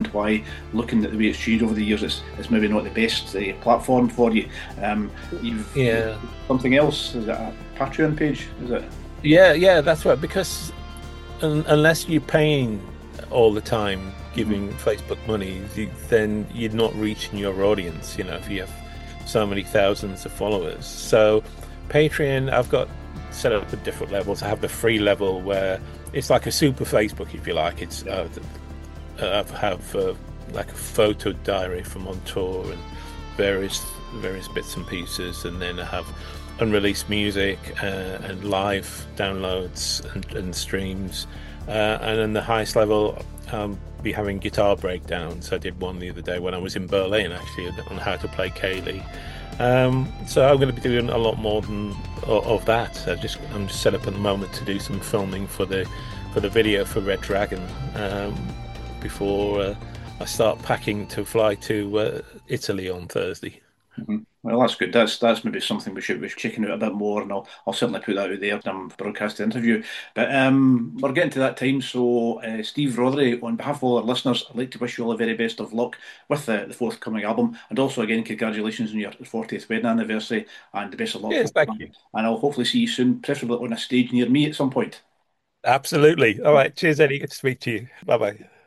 understand why, looking at the way it's changed over the years, it's maybe not the best platform for you. You've Yeah. something else. Is it a Patreon page? Is it? Yeah, that's right. Because unless you're paying all the time, Mhm. giving Facebook money, then you're not reaching your audience, if you have so many thousands of followers. So Patreon, I've got set up at different levels. I have the free level where it's like a super Facebook, if you like. It's Yeah. I have like a photo diary from on tour and various bits and pieces, and then I have unreleased music and live downloads and streams. And then the highest level, be having guitar breakdowns. I did one the other day when I was in Berlin, actually, on how to play Kaylee. So I'm going to be doing a lot more of that. I'm just set up at the moment to do some filming for the video for Red Dragon, before I start packing to fly to Italy on Thursday. Mhm. Well, that's good. That's maybe something we should checking out a bit more, and I'll certainly put that out there. Broadcast the interview, but we're getting to that time. So, Steve Rothery, on behalf of all our listeners, I'd like to wish you all the very best of luck with the forthcoming album, and also again congratulations on your 40th wedding anniversary, and the best of luck for Yes, that. thank you. And I'll hopefully see you soon, preferably on a stage near me at some point. Absolutely. All right. Cheers, Eddie. Good to speak to you. Bye bye.